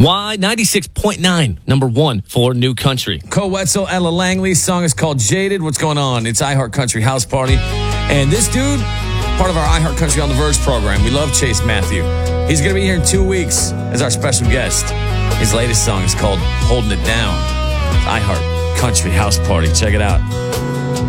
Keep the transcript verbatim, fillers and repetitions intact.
Y ninety-six point nine, number one for New Country. Cole Wetzel, Ella Langley's song is called Jaded. What's going on? It's iHeart Country House Party. And this dude, part of our iHeart Country on the Verge program. We love Chase Matthew. He's going to be here in two weeks as our special guest. His latest song is called Holding It Down. iHeart Country House Party. Check it out.